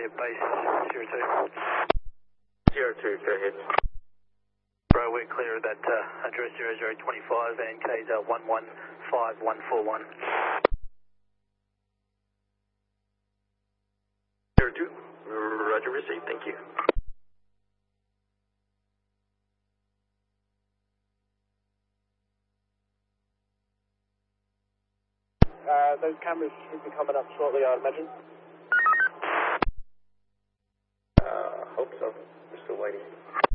base 02. 02, go ahead. Bro, we're clear of that address 0025 and K's 115141. 02, roger, received, thank you. Those cameras should be coming up shortly, I imagine. Hope so. We're still waiting.